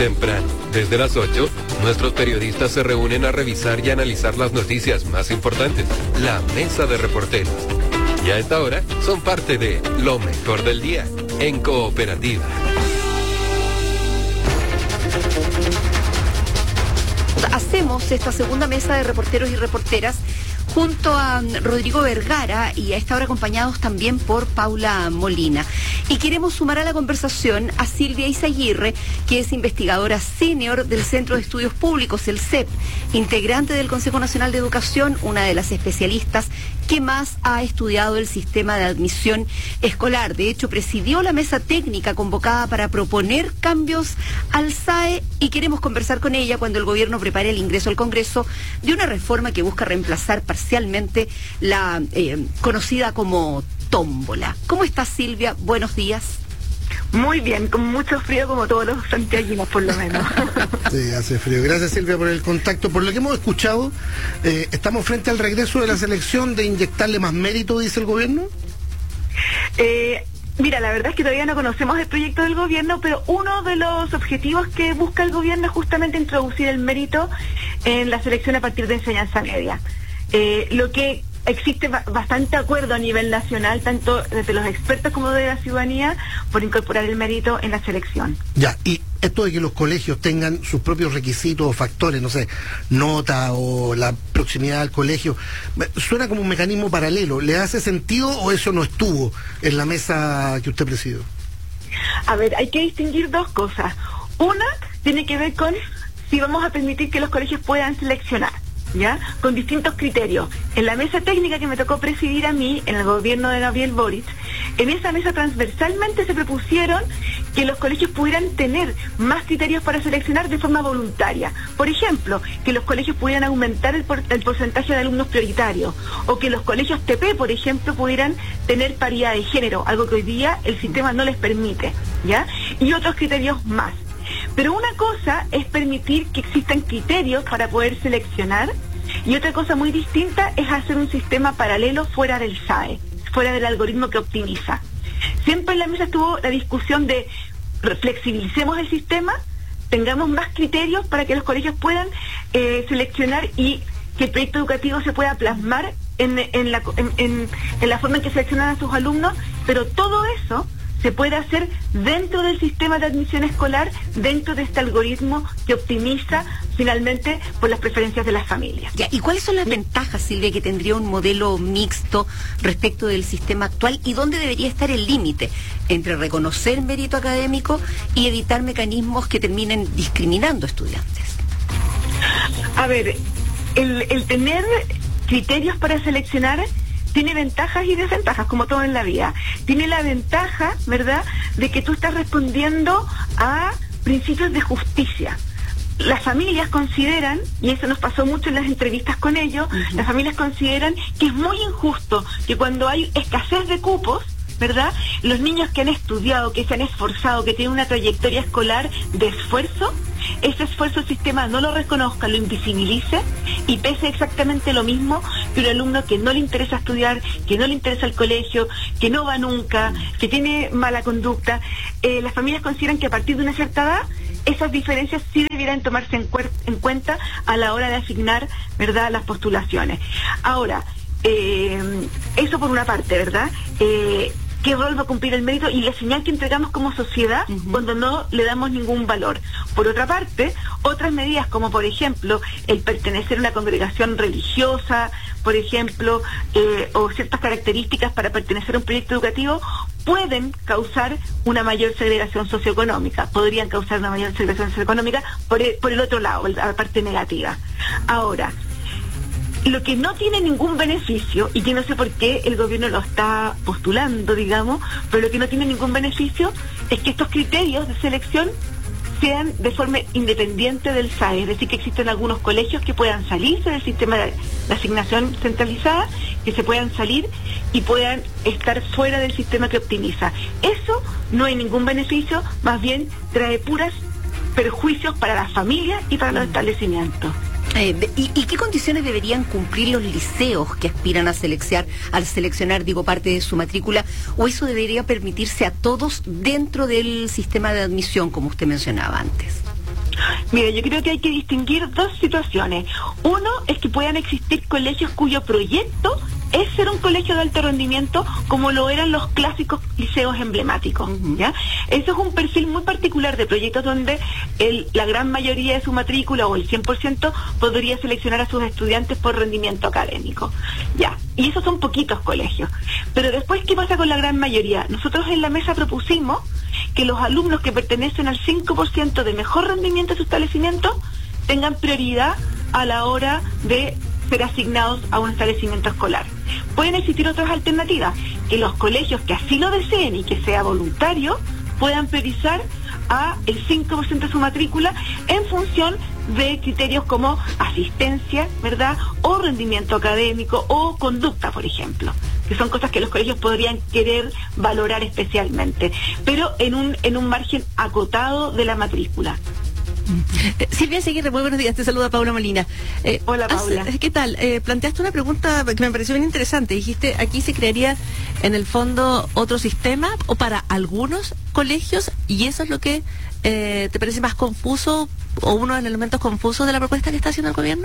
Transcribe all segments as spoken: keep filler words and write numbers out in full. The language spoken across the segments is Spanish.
Temprano, desde las ocho, nuestros periodistas se reúnen a revisar y analizar las noticias más importantes. La Mesa de Reporteros. Y a esta hora son parte de Lo Mejor del Día, en Cooperativa. Hacemos esta segunda mesa de reporteros y reporteras junto a Rodrigo Vergara y a esta hora acompañados también por Paula Molina. Y queremos sumar a la conversación a Silvia Izaguirre, que es investigadora senior del Centro de Estudios Públicos, el C E P, integrante del Consejo Nacional de Educación, una de las especialistas que más ha estudiado el sistema de admisión escolar. De hecho, presidió la mesa técnica convocada para proponer cambios al S A E y queremos conversar con ella cuando el gobierno prepare el ingreso al Congreso de una reforma que busca reemplazar parcialmente la eh, conocida como tómbola. ¿Cómo estás, Silvia? Buenos días. Muy bien, con mucho frío como todos los santiaguinos por lo menos. Sí, hace frío. Gracias, Silvia, por el contacto. Por lo que hemos escuchado, eh, estamos frente al regreso de la selección de inyectarle más mérito, dice el gobierno. Eh, mira, la verdad es que todavía no conocemos el proyecto del gobierno, pero uno de los objetivos que busca el gobierno es justamente introducir el mérito en la selección a partir de enseñanza media. Eh, lo que existe bastante acuerdo a nivel nacional, tanto desde los expertos como de la ciudadanía, por incorporar el mérito en la selección. Ya, y esto de que los colegios tengan sus propios requisitos o factores, no sé, nota o la proximidad al colegio, suena como un mecanismo paralelo. ¿Le hace sentido o eso no estuvo en la mesa que usted presidió? A ver, hay que distinguir dos cosas. Una tiene que ver con si vamos a permitir que los colegios puedan seleccionar, ¿ya? Con distintos criterios. En la mesa técnica que me tocó presidir a mí, en el gobierno de Gabriel Boric, en esa mesa transversalmente se propusieron que los colegios pudieran tener más criterios para seleccionar de forma voluntaria. Por ejemplo, que los colegios pudieran aumentar el, por, el porcentaje de alumnos prioritarios, o que los colegios T P, por ejemplo, pudieran tener paridad de género, algo que hoy día el sistema no les permite, ¿ya? Y otros criterios más. Pero una cosa es permitir que existan criterios para poder seleccionar, y otra cosa muy distinta es hacer un sistema paralelo fuera del S A E, fuera del algoritmo que optimiza. Siempre en la mesa estuvo la discusión de flexibilicemos el sistema, tengamos más criterios para que los colegios puedan eh, seleccionar y que el proyecto educativo se pueda plasmar en, en, la, en, en, en la forma en que seleccionan a sus alumnos, pero todo eso se puede hacer dentro del sistema de admisión escolar, dentro de este algoritmo que optimiza finalmente por las preferencias de las familias. Ya, ¿y cuáles son las ventajas, Silvia, que tendría un modelo mixto respecto del sistema actual, y dónde debería estar el límite entre reconocer mérito académico y evitar mecanismos que terminen discriminando estudiantes? A ver, el, el tener criterios para seleccionar tiene ventajas y desventajas, como todo en la vida. Tiene la ventaja, ¿verdad?, de que tú estás respondiendo a principios de justicia. Las familias consideran, y eso nos pasó mucho en las entrevistas con ellos, uh-huh. las familias consideran que es muy injusto que cuando hay escasez de cupos, ¿verdad?, los niños que han estudiado, que se han esforzado, que tienen una trayectoria escolar de esfuerzo, ese esfuerzo el sistema no lo reconozca, lo invisibilice y pese exactamente lo mismo que un alumno que no le interesa estudiar, que no le interesa el colegio, que no va nunca, que tiene mala conducta. Eh, las familias consideran que a partir de una cierta edad esas diferencias sí debieran tomarse en, cuer- en cuenta a la hora de asignar, ¿verdad?, las postulaciones. Ahora, eh, eso por una parte, ¿verdad? Eh, ¿Qué rol va a cumplir el mérito y la señal que entregamos como sociedad uh-huh. cuando no le damos ningún valor? Por otra parte, otras medidas como por ejemplo el pertenecer a una congregación religiosa, por ejemplo, eh, o ciertas características para pertenecer a un proyecto educativo pueden causar una mayor segregación socioeconómica, podrían causar una mayor segregación socioeconómica por el, por el otro lado, la parte negativa. Ahora, lo que no tiene ningún beneficio, y que no sé por qué el gobierno lo está postulando, digamos, pero lo que no tiene ningún beneficio es que estos criterios de selección sean de forma independiente del S A E, es decir, que existen algunos colegios que puedan salirse del sistema de asignación centralizada, que se puedan salir y puedan estar fuera del sistema que optimiza. Eso no hay ningún beneficio, más bien trae puras perjuicios para las familias y para los establecimientos. Eh, ¿y, ¿Y qué condiciones deberían cumplir los liceos que aspiran a seleccionar, al seleccionar, digo, parte de su matrícula? ¿O eso debería permitirse a todos dentro del sistema de admisión, como usted mencionaba antes? Mira, yo creo que hay que distinguir dos situaciones. Uno es que puedan existir colegios cuyo proyecto es ser un colegio de alto rendimiento, como lo eran los clásicos liceos emblemáticos, uh-huh. ¿ya? Eso es un perfil muy particular de proyectos donde el, la gran mayoría de su matrícula, o el cien por ciento, podría seleccionar a sus estudiantes por rendimiento académico, ¿ya? Y esos son poquitos colegios. Pero después, ¿qué pasa con la gran mayoría? Nosotros en la mesa propusimos que los alumnos que pertenecen al cinco por ciento de mejor rendimiento de su establecimiento tengan prioridad a la hora de ser asignados a un establecimiento escolar. Pueden existir otras alternativas, que los colegios que así lo deseen y que sea voluntario puedan priorizar a el cinco por ciento de su matrícula en función de criterios como asistencia, ¿verdad?, o rendimiento académico o conducta, por ejemplo, que son cosas que los colegios podrían querer valorar especialmente, pero en un en un margen acotado de la matrícula. Eh, Silvia Seguirre, muy buenos días, te saluda Paula Molina. Eh, Hola, Paula. ¿Qué tal? Eh, planteaste una pregunta que me pareció bien interesante. Dijiste, aquí se crearía en el fondo otro sistema o para algunos colegios, y eso es lo que eh, te parece más confuso o uno de los elementos confusos de la propuesta que está haciendo el gobierno.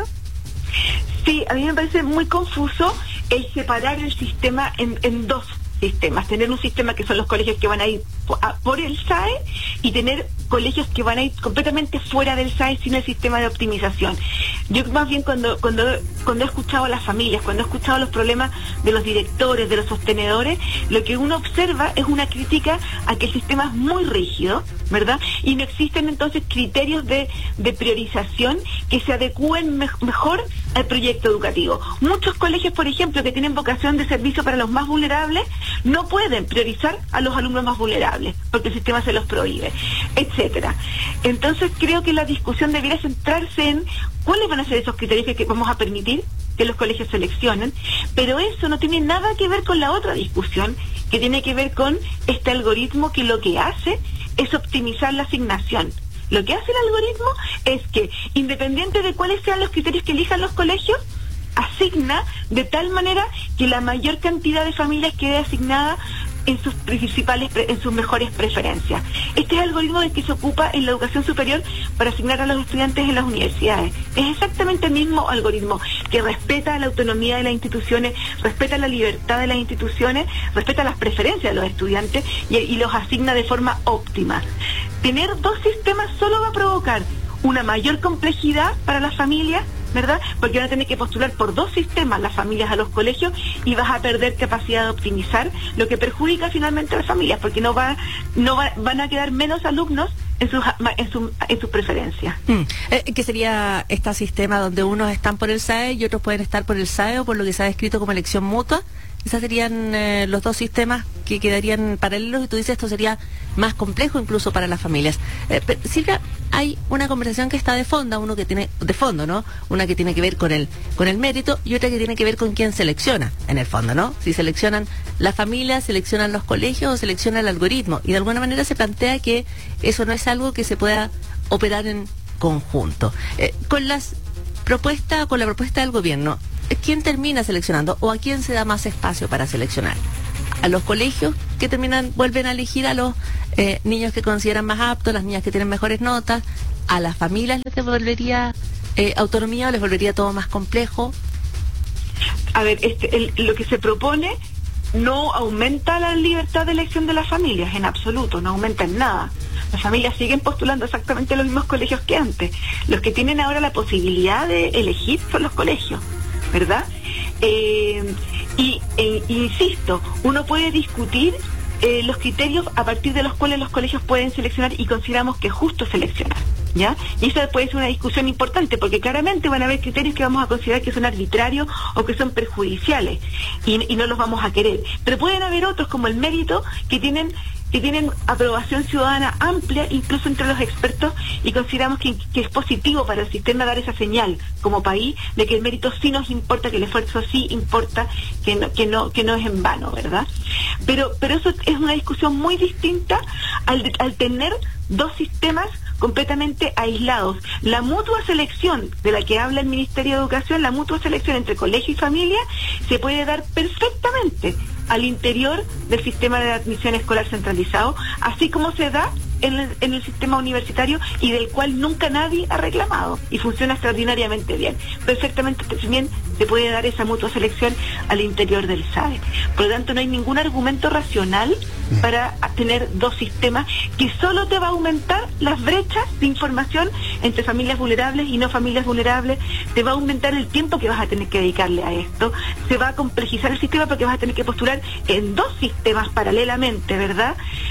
Sí, a mí me parece muy confuso el separar el sistema en, en dos sistemas, tener un sistema que son los colegios que van a ir por el S A E y tener colegios que van a ir completamente fuera del S A E sin el sistema de optimización. Yo más bien cuando cuando cuando he escuchado a las familias, cuando he escuchado los problemas de los directores, de los sostenedores, lo que uno observa es una crítica a que el sistema es muy rígido, ¿verdad? Y no existen entonces criterios de, de priorización que se adecúen me- mejor al proyecto educativo. Muchos colegios, por ejemplo, que tienen vocación de servicio para los más vulnerables, no pueden priorizar a los alumnos más vulnerables, porque el sistema se los prohíbe, etcétera. Entonces creo que la discusión debería centrarse en cuáles van a ser esos criterios que, que vamos a permitir que los colegios seleccionen, pero eso no tiene nada que ver con la otra discusión, que tiene que ver con este algoritmo que lo que hace es optimizar la asignación. Lo que hace el algoritmo es que, independiente de cuáles sean los criterios que elijan los colegios, asigna de tal manera que la mayor cantidad de familias quede asignada en sus principales, en sus mejores preferencias. Este es el algoritmo del que se ocupa en la educación superior para asignar a los estudiantes en las universidades. Es exactamente el mismo algoritmo que respeta la autonomía de las instituciones, respeta la libertad de las instituciones, respeta las preferencias de los estudiantes y, y los asigna de forma óptima. Tener dos sistemas solo va a provocar una mayor complejidad para las familias, ¿verdad? Porque van a tener que postular por dos sistemas las familias a los colegios y vas a perder capacidad de optimizar, lo que perjudica finalmente a las familias, porque no va, no va, van a quedar menos alumnos en sus en su, en sus preferencias. Mm. Eh, ¿Qué sería este sistema donde unos están por el S A E y otros pueden estar por el S A E o por lo que se ha descrito como elección mutua? Esos serían eh, los dos sistemas que quedarían paralelos, y tú dices esto sería más complejo incluso para las familias. Eh, pero, Silvia, hay una conversación que está de fondo, uno que tiene de fondo, ¿no? Una que tiene que ver con el con el mérito y otra que tiene que ver con quién selecciona, en el fondo, ¿no? Si seleccionan las familias, seleccionan los colegios o selecciona el algoritmo. Y de alguna manera se plantea que eso no es algo que se pueda operar en conjunto. Eh, con las propuestas, con la propuesta del gobierno, ¿quién termina seleccionando o a quién se da más espacio para seleccionar? ¿A los colegios que terminan, vuelven a elegir a los eh, niños que consideran más aptos, las niñas que tienen mejores notas? ¿A las familias les devolvería eh, autonomía o les volvería todo más complejo? A ver, este, el, lo que se propone no aumenta la libertad de elección de las familias, en absoluto, no aumenta en nada. Las familias siguen postulando exactamente los mismos colegios que antes. Los que tienen ahora la posibilidad de elegir son los colegios, ¿verdad? Eh, y e, insisto, uno puede discutir eh, los criterios a partir de los cuales los colegios pueden seleccionar y consideramos que es justo seleccionar, ¿ya? Y esa puede ser una discusión importante, porque claramente van a haber criterios que vamos a considerar que son arbitrarios o que son perjudiciales y, y no los vamos a querer. Pero pueden haber otros, como el mérito, que tienen que tienen aprobación ciudadana amplia, incluso entre los expertos, y consideramos que, que es positivo para el sistema dar esa señal como país de que el mérito sí nos importa, que el esfuerzo sí importa, que no, que no, que no es en vano, ¿verdad? Pero, pero eso es una discusión muy distinta al, al tener dos sistemas completamente aislados. La mutua selección de la que habla el Ministerio de Educación, la mutua selección entre colegio y familia, se puede dar perfectamente al interior del sistema de admisión escolar centralizado, así como se da en el, en el sistema universitario y del cual nunca nadie ha reclamado y funciona extraordinariamente bien. Perfectamente también se puede dar esa mutua selección al interior del S A E. Por lo tanto, no hay ningún argumento racional para tener dos sistemas que solo te va a aumentar las brechas de información entre familias vulnerables y no familias vulnerables, te va a aumentar el tiempo que vas a tener que dedicarle a esto, se va a complejizar el sistema porque vas a tener que postular en dos sistemas paralelamente, ¿verdad?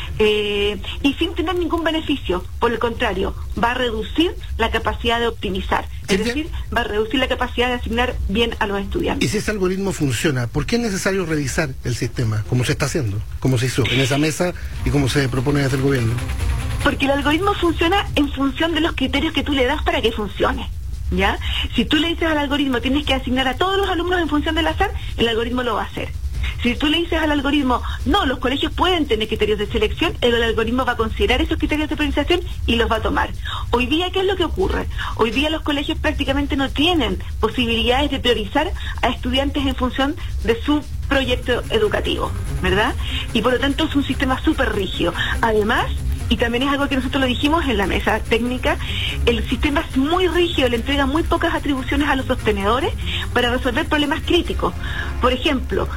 Eh, y sin tener ningún beneficio, por el contrario, va a reducir la capacidad de optimizar, es decir, va a reducir la capacidad de asignar bien a los estudiantes. Y si ese algoritmo funciona, ¿por qué es necesario revisar el sistema, como se está haciendo, como se hizo en esa mesa y como se propone hacer el gobierno? Porque el algoritmo funciona en función de los criterios que tú le das para que funcione, ¿ya? Si tú le dices al algoritmo tienes que asignar a todos los alumnos en función del azar, el algoritmo lo va a hacer. Si tú le dices al algoritmo, no, los colegios pueden tener criterios de selección, el algoritmo va a considerar esos criterios de priorización y los va a tomar. Hoy día, ¿qué es lo que ocurre? Hoy día los colegios prácticamente no tienen posibilidades de priorizar a estudiantes en función de su proyecto educativo, ¿verdad? Y por lo tanto es un sistema súper rígido. Además, y también es algo que nosotros lo dijimos en la mesa técnica, el sistema es muy rígido, le entrega muy pocas atribuciones a los sostenedores para resolver problemas críticos. Por ejemplo,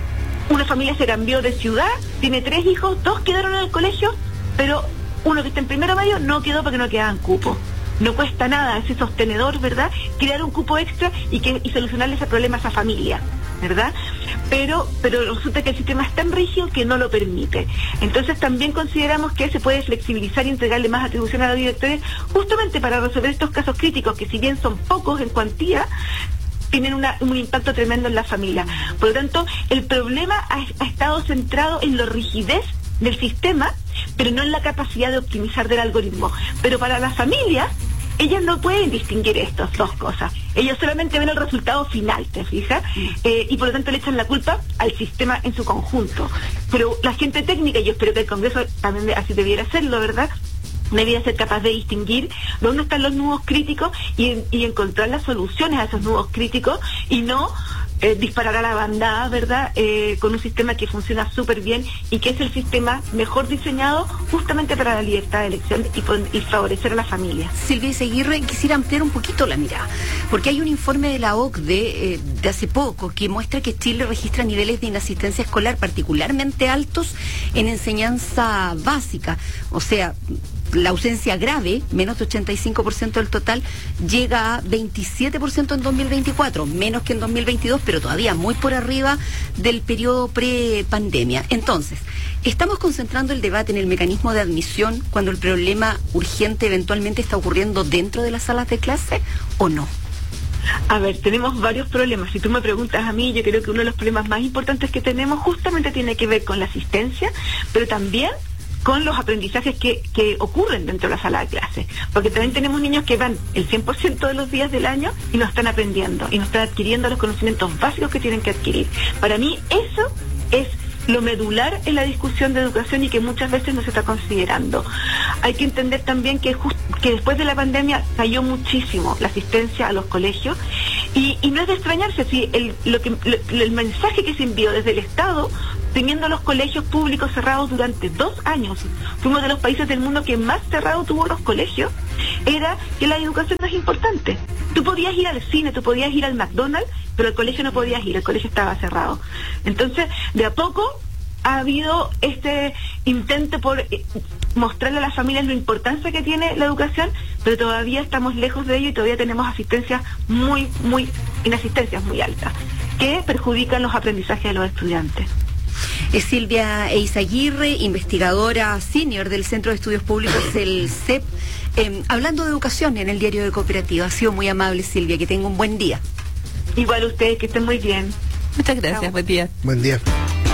una familia se cambió de ciudad, tiene tres hijos, dos quedaron en el colegio, pero uno que está en primero medio no quedó porque no quedaban cupos. No cuesta nada ese sostenedor, ¿verdad?, crear un cupo extra y que y solucionarle ese problema a esa familia, ¿verdad? Pero, pero resulta que el sistema es tan rígido que no lo permite. Entonces también consideramos que se puede flexibilizar y entregarle más atribuciones a los directores justamente para resolver estos casos críticos que, si bien son pocos en cuantía, tienen una, un impacto tremendo en la familia. Por lo tanto, el problema ha, ha estado centrado en la rigidez del sistema, pero no en la capacidad de optimizar del algoritmo. Pero para las familias, ellas no pueden distinguir estas dos cosas. Ellos solamente ven el resultado final, ¿te fijas? Eh, y por lo tanto le echan la culpa al sistema en su conjunto. Pero la gente técnica, y yo espero que el Congreso también así debiera hacerlo, ¿verdad?, debería ser capaz de distinguir dónde están los nudos críticos y, y encontrar las soluciones a esos nudos críticos y no eh, disparar a la bandada, ¿verdad?, eh, con un sistema que funciona súper bien y que es el sistema mejor diseñado justamente para la libertad de elección y, y favorecer a la familia. Silvia Izaguirre, quisiera ampliar un poquito la mirada, porque hay un informe de la O C D E eh, de hace poco que muestra que Chile registra niveles de inasistencia escolar particularmente altos en enseñanza básica, o sea, la ausencia grave, menos de ochenta y cinco por ciento del total, llega a veintisiete por ciento en dos mil veinticuatro, menos que en dos mil veintidós, pero todavía muy por arriba del periodo pre-pandemia. Entonces, ¿estamos concentrando el debate en el mecanismo de admisión cuando el problema urgente eventualmente está ocurriendo dentro de las salas de clase o no? A ver, tenemos varios problemas. Si tú me preguntas a mí, yo creo que uno de los problemas más importantes que tenemos justamente tiene que ver con la asistencia, pero también con los aprendizajes que, que ocurren dentro de la sala de clase, porque también tenemos niños que van el cien por ciento de los días del año y no están aprendiendo, y no están adquiriendo los conocimientos básicos que tienen que adquirir. Para mí eso es lo medular en la discusión de educación y que muchas veces no se está considerando. Hay que entender también que, just, que después de la pandemia cayó muchísimo la asistencia a los colegios y, y no es de extrañarse si el, lo que, lo, el mensaje que se envió desde el Estado, teniendo los colegios públicos cerrados durante dos años, fuimos de los países del mundo que más cerrado tuvo los colegios, era que la educación no es importante. Tú podías ir al cine, tú podías ir al McDonald's, pero al colegio no podías ir, el colegio estaba cerrado. Entonces, de a poco ha habido este intento por mostrarle a las familias la importancia que tiene la educación, pero todavía estamos lejos de ello y todavía tenemos asistencias muy, muy, inasistencias muy altas, que perjudican los aprendizajes de los estudiantes. Es Silvia Izaguirre, investigadora senior del Centro de Estudios Públicos, el C E P, eh, hablando de educación en el Diario de Cooperativa. Ha sido muy amable, Silvia, que tenga un buen día. Igual ustedes, que estén muy bien. Muchas gracias, Chao. Buen día. Buen día.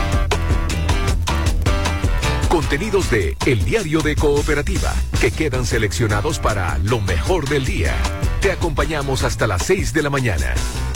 Contenidos de El Diario de Cooperativa, que quedan seleccionados para lo mejor del día. Te acompañamos hasta las seis de la mañana.